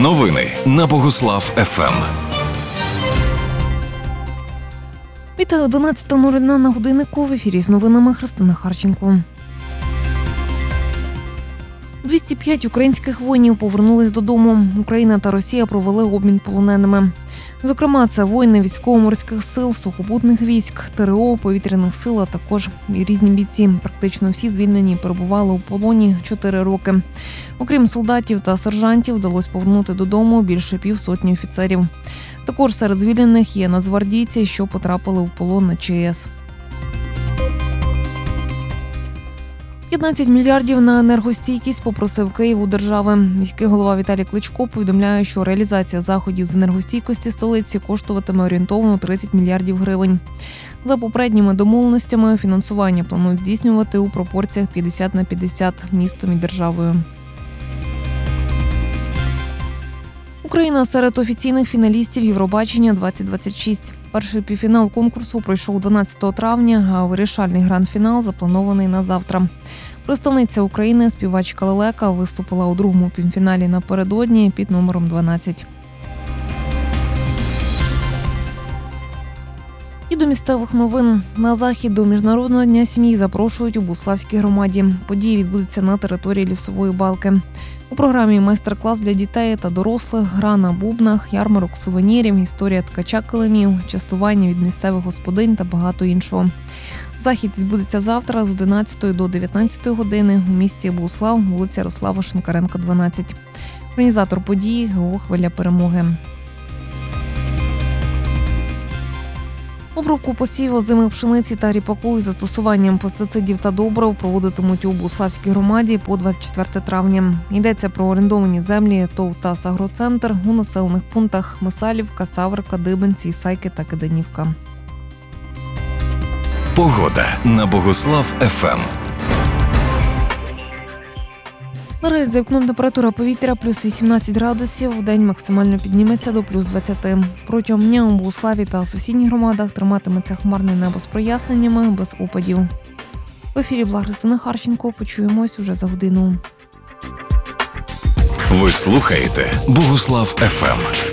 Новини на Богуслав ФМ. Вітаю, 11:00 на годиннику. В ефірі з новинами Христина Харченко. 205 українських воїнів повернулись додому. Україна та Росія провели обмін полоненими. Зокрема, це воїни військово-морських сил, сухопутних військ, ТРО, повітряних сил, а також різні бійці. Практично всі звільнені перебували у полоні 4 роки. Окрім солдатів та сержантів, вдалося повернути додому більше півсотні офіцерів. Також серед звільнених є нацгвардійці, що потрапили в полон на ЧАЕС. 15 мільярдів на енергостійкість попросив Київ у держави. Міський голова Віталій Кличко повідомляє, що реалізація заходів з енергостійкості столиці коштуватиме орієнтовно 30 мільярдів гривень. За попередніми домовленостями фінансування планують здійснювати у пропорціях 50/50 містом і державою. Україна серед офіційних фіналістів Євробачення-2026. Перший півфінал конкурсу пройшов 12 травня, а вирішальний гранд-фінал запланований на завтра. Представниця України, співачка Лелека, виступила у другому півфіналі напередодні під номером 12. І до місцевих новин. На захід до Міжнародного дня сім'ї запрошують у Буславській громаді. Події відбудуться на території Лісової балки. У програмі майстер-клас для дітей та дорослих, гра на бубнах, ярмарок сувенірів, історія ткача килимів, частування від місцевих господинь та багато іншого. Захід відбудеться завтра з 11 до 19 години у місті Буслав, вулиця Ярослава Шинкаренка, 12. Організатор події – ГО «Хвиля перемоги». Обробку посіву озимих пшениці та ріпаку із застосуванням пестицидів та добрив проводитимуть у Буславській громаді по 24 травня. Йдеться про орендовані землі ТОВ «ТАСС Агроцентр» у населених пунктах Мисалівка, Саврика, Дибенці, Ісайки та Киданівка. Погода на Богуслав ФМ. Наразі за вікном температура повітря плюс 18 градусів, вдень максимально підніметься до плюс 20. Протягом дня у Богуславі та сусідніх громадах триматиметься хмарне небо з проясненнями, без опадів. В ефірі була Христина Харченко. Почуємось уже за годину. Ви слухаєте Богуслав ФМ.